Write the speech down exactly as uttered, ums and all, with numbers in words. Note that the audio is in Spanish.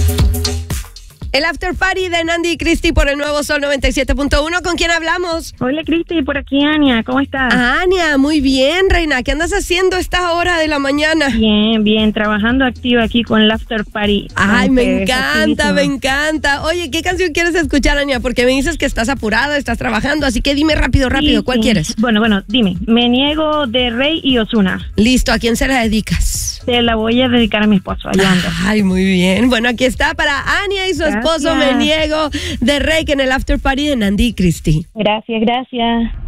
El After Party de Nandy y Cristi por el nuevo Sol noventa y siete punto uno. ¿Con quién hablamos? Hola, Cristi, por aquí Ania, ¿cómo estás? Ania, muy bien, reina. ¿Qué andas haciendo a esta hora de la mañana? Bien, bien, trabajando activa aquí con el After Party. Ay, me encanta, me encanta. Oye, ¿qué canción quieres escuchar, Ania? Porque me dices que estás apurada, estás trabajando, así que dime rápido, rápido, Sí, ¿cuál sí. quieres? Bueno, bueno, dime. Me niego de Rey y Ozuna. Listo, ¿a quién se la dedicas? Te la voy a dedicar a mi esposo, allá ando. Ay, muy bien. Bueno, aquí está para Ania y su Gracias. esposo Me Niego de Rey en el After Party de Nandy y Cristi. Gracias, gracias.